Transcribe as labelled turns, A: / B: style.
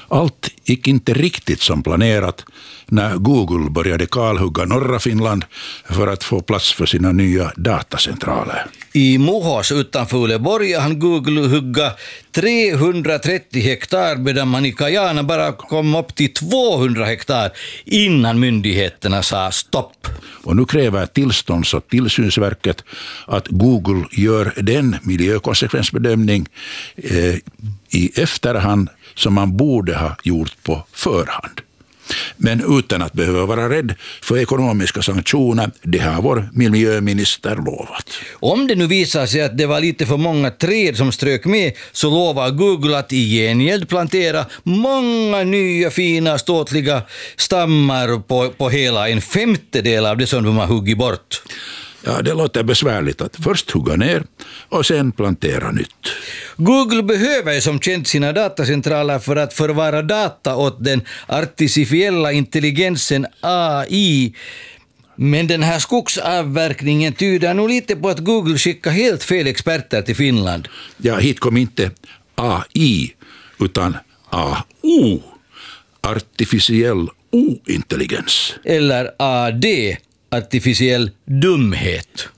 A: Allt gick inte riktigt som planerat när Google började kalhugga norra Finland för att få plats för sina nya datacentraler.
B: I Mohos utanför Uleåborg hann Google hugga 330 hektar medan man i Kajana bara kom upp till 200 hektar innan myndigheterna sa stopp.
A: Och nu kräver tillstånds- och tillsynsverket att Google gör den miljökonsekvensbedömning i efterhand som man borde ha gjort på förhand. Men utan att behöva vara rädd för ekonomiska sanktioner, det har vår miljöminister lovat.
B: Om det nu visar sig att det var lite för många träd som strök med, så lovar Google att i gengäld plantera många nya fina ståtliga stammar på hela 1/5 av det som de har huggit bort.
A: Ja, det låter besvärligt att först hugga ner och sen plantera nytt.
B: Google behöver som känt sina datacentraler för att förvara data åt den artificiella intelligensen AI. Men den här skogsavverkningen tyder nog lite på att Google skickar helt fel experter till Finland.
A: Ja, hit kom inte AI utan AO, artificiell ointelligens.
B: Eller AD, artificiell dumhet.